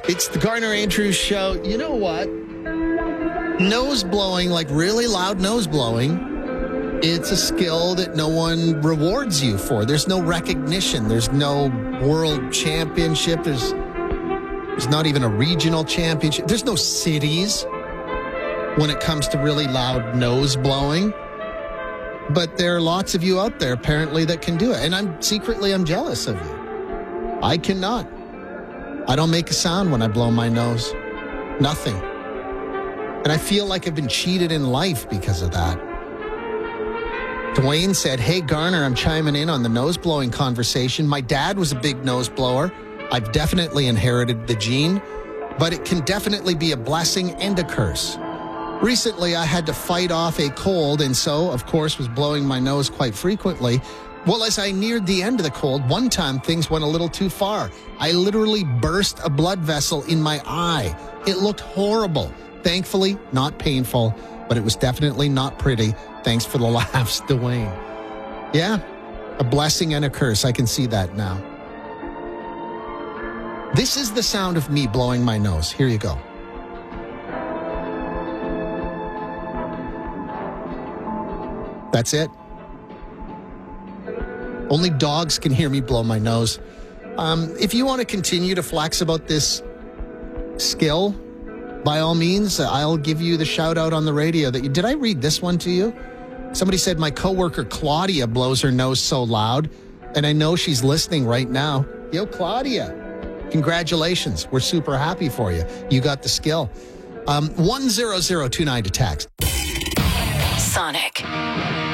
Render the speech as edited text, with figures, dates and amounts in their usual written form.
It's the Garner Andrews Show. You know what? Nose blowing, like really loud nose blowing, it's a skill that no one rewards you for. There's no recognition. There's no world championship. There's not even a regional championship. There's no cities when it comes to really loud nose blowing. But there are lots of you out there, apparently, that can do it. And I'm jealous of you. I cannot. I don't make a sound when I blow my nose. Nothing. And I feel like I've been cheated in life because of that. Dwayne said, "Hey, Garner, I'm chiming in on the nose blowing conversation. My dad was a big nose blower. I've definitely inherited the gene, but it can definitely be a blessing and a curse. Recently, I had to fight off a cold, and so, of course, was blowing my nose quite frequently. Well, as I neared the end of the cold, one time things went a little too far. I literally burst a blood vessel in my eye. It looked horrible. Thankfully, not painful, but it was definitely not pretty. Thanks for the laughs, Dwayne." Yeah, a blessing and a curse. I can see that now. This is the sound of me blowing my nose. Here you go. That's it. Only dogs can hear me blow my nose. If you want to continue to flex about this skill, by all means, I'll give you the shout out on the radio. Did I read this one to you? Somebody said my coworker Claudia blows her nose so loud, and I know she's listening right now. Yo, Claudia, congratulations. We're super happy for you. You got the skill. 10029 to text. Sonic.